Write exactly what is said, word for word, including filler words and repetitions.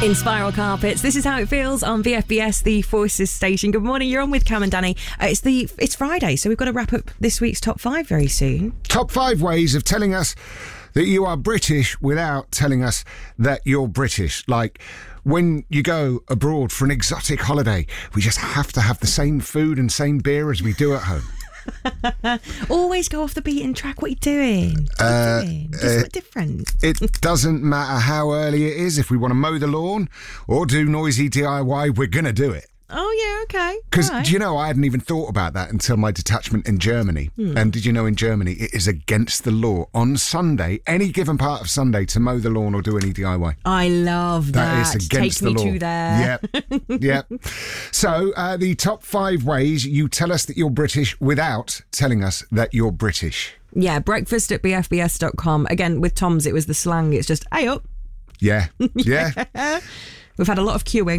In Spiral Carpets, this is how it feels on V F B S, the Voices station. Good morning, you're on with Cam and Danny. Uh, it's the it's Friday, so we've got to wrap up this week's top five very soon. Top five ways of telling us that you are British without telling us that you're British. Like when you go abroad for an exotic holiday, we just have to have the same food and same beer as we do at home. Always go off the beaten track. What are you doing? What are you doing? Do uh, something different. It doesn't matter how early it is. If we want to mow the lawn or do noisy D I Y, we're going to do it. Oh, yeah, okay. Because, right. do you know, I hadn't even thought about that until my detachment in Germany. Hmm. And did you know in Germany it is against the law on Sunday, any given part of Sunday, to mow the lawn or do any D I Y? I love that. That is against Take the law. me to there. Yep, yep. So, uh, the top five ways you tell us that you're British without telling us that you're British. Yeah, breakfast at b f b s dot com. Again, with Tom's, it was the slang. It's just, hey up. Yeah, yeah. We've had a lot of queuing.